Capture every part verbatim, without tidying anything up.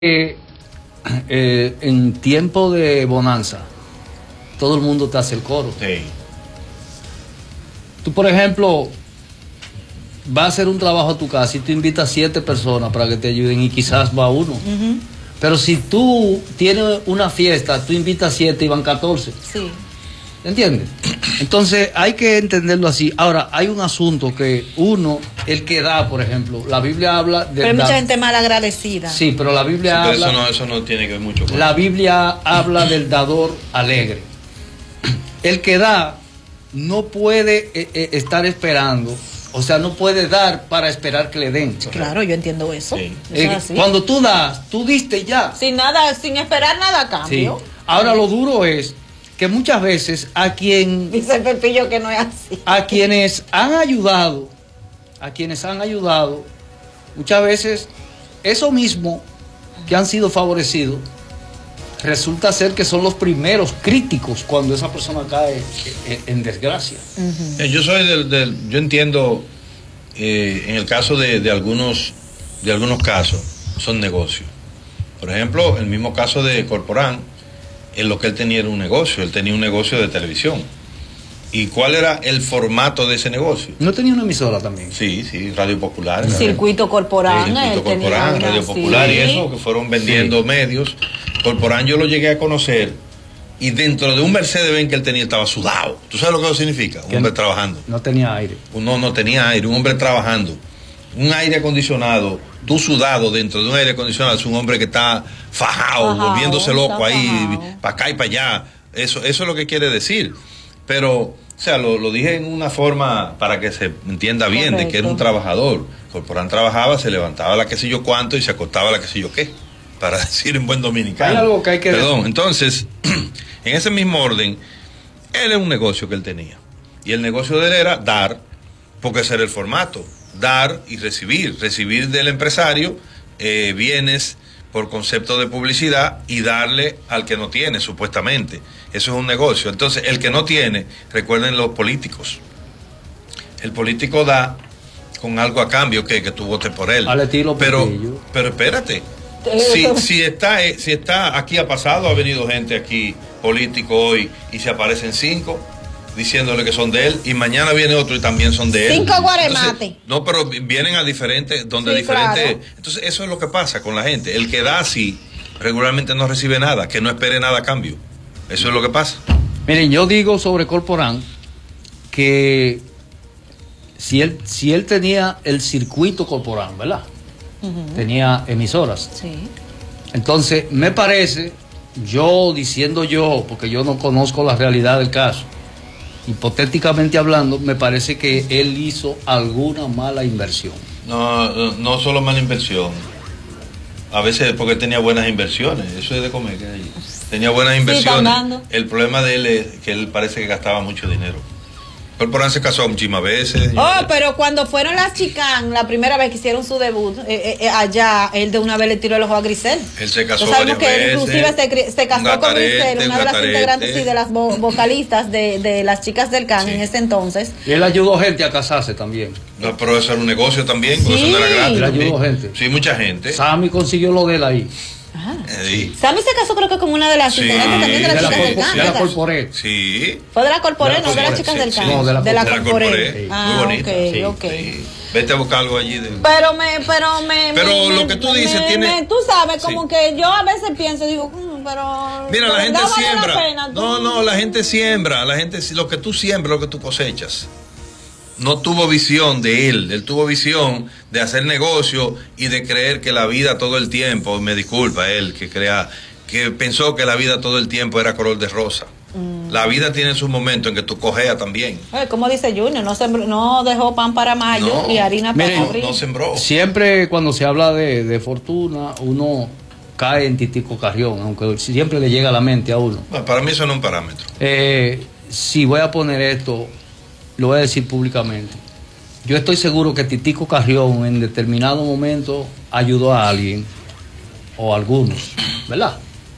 Eh, eh, en tiempo de bonanza, todo el mundo te hace el coro. Sí. Tú, por ejemplo, vas a hacer un trabajo a tu casa y tú invitas a siete personas para que te ayuden y quizás va uno. Uh-huh. Pero si tú tienes una fiesta, tú invitas a siete y van catorce. Sí. ¿Entiendes? Entonces hay que entenderlo así. Ahora, hay un asunto que uno, el que da, por ejemplo, la Biblia habla de... Pero hay mucha gente mal agradecida. Sí, pero la Biblia sí, pero habla... Eso no, eso no tiene que ver mucho con... La Biblia habla del dador alegre. El que da no puede eh, eh, estar esperando, o sea, no puede dar para esperar que le den. Claro, yo entiendo eso. Sí. Eh, Eso es así. Cuando tú das, tú diste ya. Sin nada, sin esperar nada a cambio. Sí. Ahora, lo duro es que muchas veces a quien... Dice Pepillo que no es así. A quienes han ayudado, a quienes han ayudado, muchas veces eso mismo que han sido favorecidos, resulta ser que son los primeros críticos cuando esa persona cae en, en desgracia. Uh-huh. Yo soy del, del yo entiendo, eh, en el caso de, de algunos, de algunos casos, son negocios. Por ejemplo, el mismo caso de Corporán, en lo que él tenía era un negocio, él tenía un negocio de televisión. ¿Y cuál era el formato de ese negocio? ¿No tenía una emisora también? Sí, sí, Radio Popular. Circuito Corporán. Sí, Circuito Corporán, Radio una, Popular sí. Y eso, que fueron vendiendo sí. medios. Corporán yo lo llegué a conocer y dentro de un Mercedes-Benz que él tenía estaba sudado. ¿Tú sabes lo que eso significa? Un hombre trabajando. No tenía aire. No, no tenía aire, un hombre trabajando. Un aire acondicionado, tú sudado dentro de un aire acondicionado, es un hombre que está fajado, fajado volviéndose loco ahí, para acá y para allá. Eso, eso es lo que quiere decir. Pero, o sea, lo, lo dije en una forma para que se entienda bien. Correcto. De que era un trabajador. Corporán trabajaba, se levantaba a la qué sé yo cuánto y se acostaba a la qué sé yo qué, para decir en buen dominicano. Hay algo que hay que Perdón, decir. Entonces, en ese mismo orden, él es un negocio que él tenía. Y el negocio de él era dar, porque ese era el formato. Dar y recibir, recibir del empresario eh, bienes por concepto de publicidad y darle al que no tiene, supuestamente. Eso es un negocio. Entonces, el que no tiene, recuerden los políticos. El político da con algo a cambio que, que tú votes por él. Pero, pero espérate, si, si, está, si está aquí ha pasado, ha venido gente aquí, político hoy, y se aparecen cinco diciéndole que son de él, y mañana viene otro y también son de él. Cinco guaremates. No, pero vienen a diferentes, donde sí, diferentes. Claro. Entonces, eso es lo que pasa con la gente. El que da así, regularmente no recibe nada, que no espere nada a cambio. Eso es lo que pasa. Miren, yo digo sobre Corporán que si él, si él tenía el circuito Corporán, ¿verdad? Uh-huh. Tenía emisoras. Sí. Entonces, me parece, yo diciendo yo, porque yo no conozco la realidad del caso, hipotéticamente hablando, me parece que él hizo alguna mala inversión. No, no solo mala inversión. A veces porque tenía buenas inversiones. Eso es de comer. Que tenía buenas inversiones. Sí, el problema de él es que él parece que gastaba mucho dinero. Corporán se casó muchísimas veces. Oh, pero cuando fueron las Chicán, la primera vez que hicieron su debut, eh, eh, allá, él de una vez le tiró el ojo a Grisel. Él se casó varias que veces. Inclusive se, se casó con Grisel, una de las integrantes y de las vo vocalistas de, de las chicas del Can sí. en ese entonces. Y él ayudó gente a casarse también. No, pero eso era un negocio también, sí. Eso no era gratis. Él ayudó gente. Sí, mucha gente. Sammy consiguió lo de él ahí. Ah. Sí. Sammy se casó creo que con una de las sí. integrantes también de las de chicas la del Can. De la Corporé. Sí. Fue de la Corporé, no de las chicas del Can. No, de la, de la Corporé. Sí. Ah, muy bonita. Okay, sí, okay. Sí. Vete a buscar algo allí. De... Pero me, pero me. Pero me, lo que tú dices me, tiene. Me, tú sabes, como sí. que yo a veces pienso, digo, mmm, pero. Mira, la gente vale siembra. La pena, no, no, la gente siembra. La gente, lo que tú siembras, lo que tú cosechas. No tuvo visión de él, él tuvo visión de hacer negocio y de creer que la vida todo el tiempo, me disculpa él, que crea, que pensó que la vida todo el tiempo era color de rosa. Mm. La vida tiene sus momentos en que tú cojeas también. Oye, como dice Junior, no, sembró, no dejó pan para mayo no, y harina para miren, abril. No sembró. Siempre cuando se habla de, de fortuna, uno cae en Titico Carrión, aunque siempre le llega a la mente a uno. Bueno, para mí eso no es un parámetro. Eh, si voy a poner esto, lo voy a decir públicamente. Yo estoy seguro que Titico Carrión en determinado momento ayudó a alguien o a algunos, ¿verdad?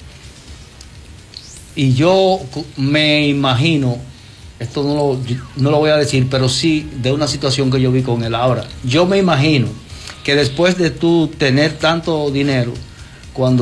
Y yo me imagino, esto no lo, no lo voy a decir, pero sí de una situación que yo vi con él ahora. Yo me imagino que después de tú tener tanto dinero, cuando